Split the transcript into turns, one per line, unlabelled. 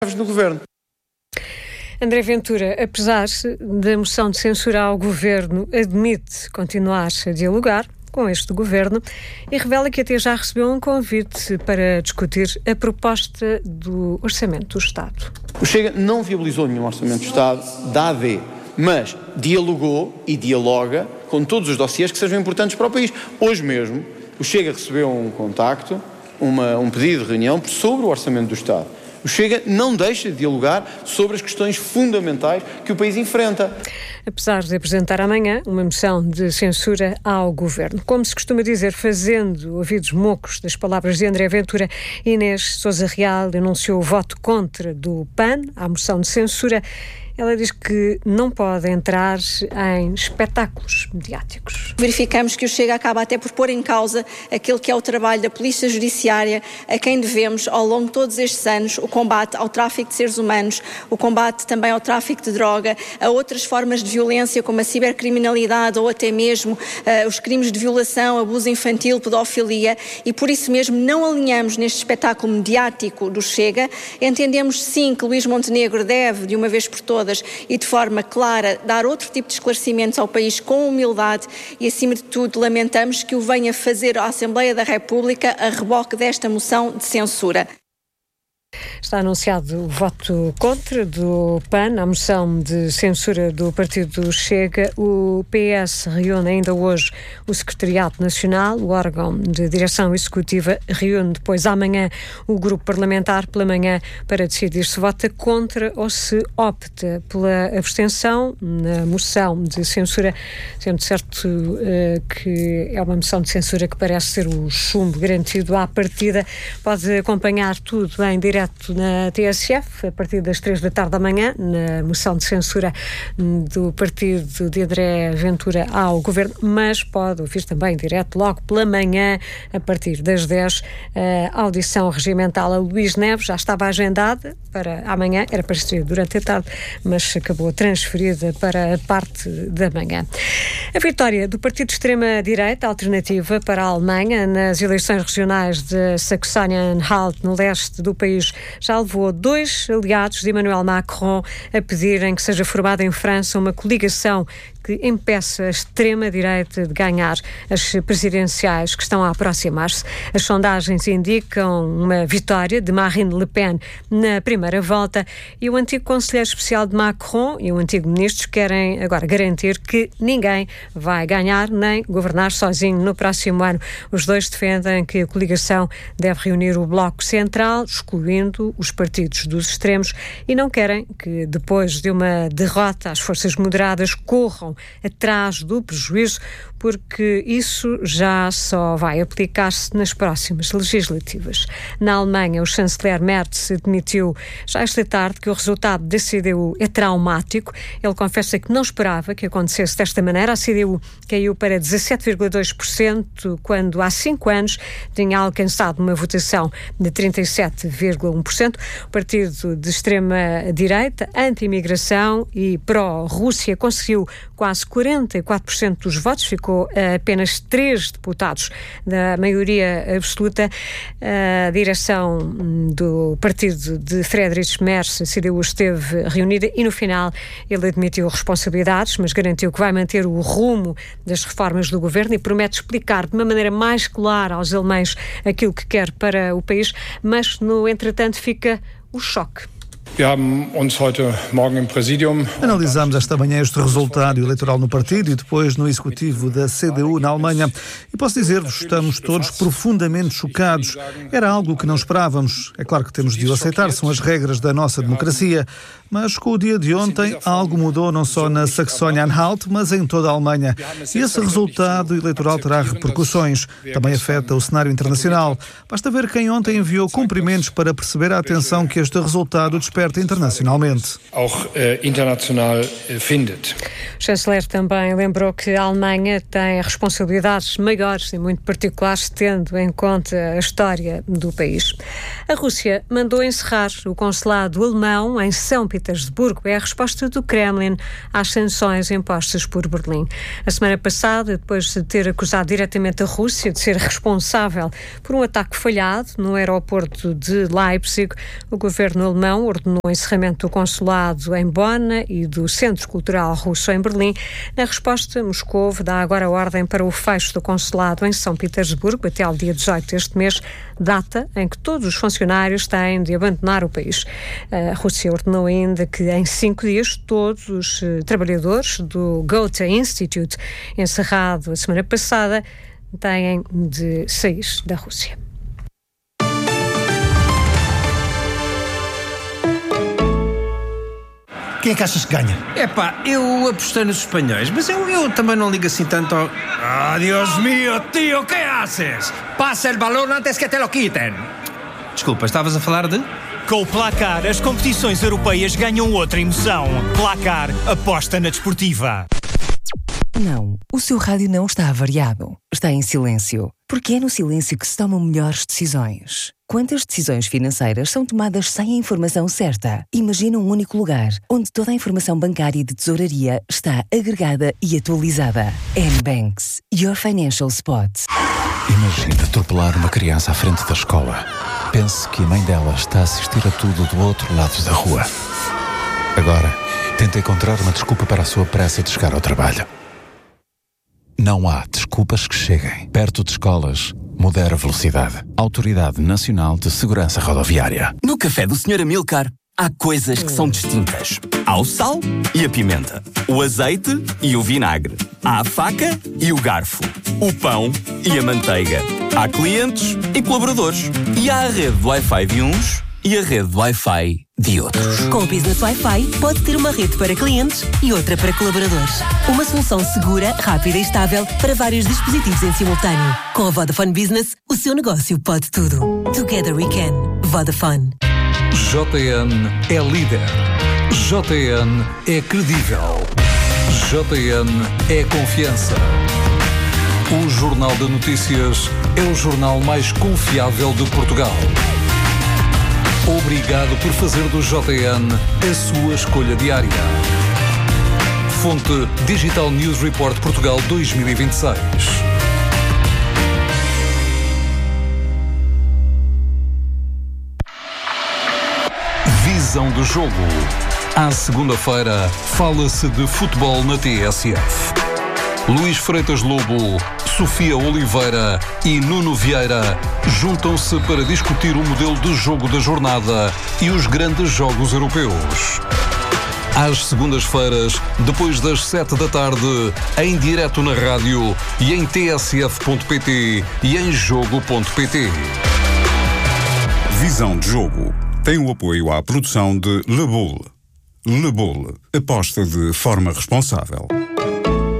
do Governo.
André Ventura, apesar da moção de censura ao Governo, admite continuar a dialogar com este Governo e revela que até já recebeu um convite para discutir a proposta do Orçamento do Estado.
O Chega não viabilizou nenhum Orçamento do Estado da AD, mas dialogou e dialoga com todos os dossiês que sejam importantes para o país. Hoje mesmo, o Chega recebeu um contacto, um pedido de reunião sobre o Orçamento do Estado. O Chega não deixa de dialogar sobre as questões fundamentais que o país enfrenta.
Apesar de apresentar amanhã uma moção de censura ao Governo. Como se costuma dizer, fazendo ouvidos mocos das palavras de André Ventura, Inês Sousa Real anunciou o voto contra do PAN à moção de censura. Ela diz que não pode entrar em espetáculos mediáticos.
Verificamos que o Chega acaba até por pôr em causa aquilo que é o trabalho da Polícia Judiciária, a quem devemos, ao longo de todos estes anos, o combate ao tráfico de seres humanos, o combate também ao tráfico de droga, a outras formas de violência, como a cibercriminalidade ou até mesmo os crimes de violação, abuso infantil, pedofilia, e por isso mesmo não alinhamos neste espetáculo mediático do Chega. Entendemos sim que Luís Montenegro deve, de uma vez por todas, e de forma clara, dar outro tipo de esclarecimentos ao país com humildade e, acima de tudo, lamentamos que o venha fazer à Assembleia da República a reboque desta moção de censura.
Está anunciado o voto contra do PAN à moção de censura do Partido Chega. O PS reúne ainda hoje o Secretariado Nacional, o órgão de direção executiva, reúne depois amanhã o grupo parlamentar pela manhã para decidir se vota contra ou se opta pela abstenção na moção de censura, sendo certo que é uma moção de censura que parece ser o chumbo garantido à partida. Pode acompanhar tudo em direto na TSF, a partir das 3 da tarde da manhã, na moção de censura do partido de André Ventura ao Governo, mas pode ouvir também direto logo pela manhã, a partir das 10, a audição regimental a Luís Neves. Já estava agendada para amanhã, era para ser durante a tarde, mas acabou transferida para a parte da manhã. A vitória do partido de extrema-direita, Alternativa para a Alemanha, nas eleições regionais de Saxónia-Anhalt, no leste do país, já levou 2 aliados de Emmanuel Macron a pedirem que seja formada em França uma coligação que impeça a extrema-direita de ganhar as presidenciais que estão a aproximar-se. As sondagens indicam uma vitória de Marine Le Pen na primeira volta e o antigo conselheiro especial de Macron e o antigo ministro querem agora garantir que ninguém vai ganhar nem governar sozinho no próximo ano. Os dois defendem que a coligação deve reunir o Bloco Central, excluindo os partidos dos extremos, e não querem que, depois de uma derrota, as forças moderadas corram atrás do prejuízo, porque isso já só vai aplicar-se nas próximas legislativas. Na Alemanha, o chanceler Merz admitiu já esta tarde que o resultado da CDU é traumático. Ele confessa que não esperava que acontecesse desta maneira. A CDU caiu para 17,2% quando há 5 anos tinha alcançado uma votação de 37,1%. O partido de extrema-direita, anti-imigração e pró-Rússia conseguiu quase 44% dos votos, ficou a apenas 3 deputados da maioria absoluta. A direção do partido de Friedrich Merz, a CDU, esteve reunida e no final ele admitiu responsabilidades, mas garantiu que vai manter o rumo das reformas do governo e promete explicar de uma maneira mais clara aos alemães aquilo que quer para o país, mas no entretanto fica o choque.
Analisámos esta manhã este resultado eleitoral no partido e depois no executivo da CDU na Alemanha. E posso dizer-vos, estamos todos profundamente chocados. Era algo que não esperávamos. É claro que temos de o aceitar, são as regras da nossa democracia. Mas com o dia de ontem, algo mudou não só na Saxónia-Anhalt, mas em toda a Alemanha. E esse resultado eleitoral terá repercussões. Também afeta o cenário internacional. Basta ver quem ontem enviou cumprimentos para perceber a atenção que este resultado desperta aberta internacionalmente.
Auch international findet.
O chanceler também lembrou que a Alemanha tem responsabilidades maiores e muito particulares, tendo em conta a história do país. A Rússia mandou encerrar o consulado alemão em São Petersburgo. É a resposta do Kremlin às sanções impostas por Berlim. A semana passada, depois de ter acusado diretamente a Rússia de ser responsável por um ataque falhado no aeroporto de Leipzig, o governo alemão ordenou o encerramento do consulado em Bonn e do Centro Cultural Russo em Berlim. Na resposta, Moscou dá agora ordem para o fecho do consulado em São Petersburgo até ao dia 18 deste mês, data em que todos os funcionários têm de abandonar o país. A Rússia ordenou ainda que em 5 dias todos os trabalhadores do Goethe Institute, encerrado a semana passada, têm de sair da Rússia.
Quem é que achas que ganha?
Eu apostei nos espanhóis, mas eu também não ligo assim tanto ao...
Dios mío, tío, ¿qué haces?
Passa el balón antes que te lo quiten. Desculpa, estavas a falar de...
Com o Placar, as competições europeias ganham outra emoção. Placar, aposta na desportiva.
Não, o seu rádio não está avariado. Está em silêncio. Porque é no silêncio que se tomam melhores decisões. Quantas decisões financeiras são tomadas sem a informação certa? Imagina um único lugar, onde toda a informação bancária e de tesouraria está agregada e atualizada. N-Banks, your financial spot.
Imagina atropelar uma criança à frente da escola. Pense que a mãe dela está a assistir a tudo do outro lado da rua. Agora, tenta encontrar uma desculpa para a sua pressa de chegar ao trabalho. Não há desculpas que cheguem. Perto de escolas, modera a velocidade. Autoridade Nacional de Segurança Rodoviária.
No café do Sr. Amilcar, há coisas que são distintas. Há o sal e a pimenta, o azeite e o vinagre, há a faca e o garfo, o pão e a manteiga. Há clientes e colaboradores. E há a rede de Wi-Fi de uns e a rede de Wi-Fi de outros.
Com o Business Wi-Fi, pode ter uma rede para clientes e outra para colaboradores. Uma solução segura, rápida e estável para vários dispositivos em simultâneo. Com a Vodafone Business, o seu negócio pode tudo. Together we can. Vodafone.
JN é líder. JN é credível. JN é confiança. O Jornal de Notícias é o jornal mais confiável de Portugal. Obrigado por fazer do JN a sua escolha diária. Fonte Digital News Report Portugal 2026. Visão do jogo. À segunda-feira, fala-se de futebol na TSF. Luís Freitas Lobo, Sofia Oliveira e Nuno Vieira juntam-se para discutir o modelo de jogo da jornada e os grandes jogos europeus. Às segundas-feiras, depois das 7 da tarde, em direto na rádio e em tsf.pt e em jogo.pt.
Visão de jogo tem o apoio à produção de Le Boule. Le Boule, aposta de forma responsável.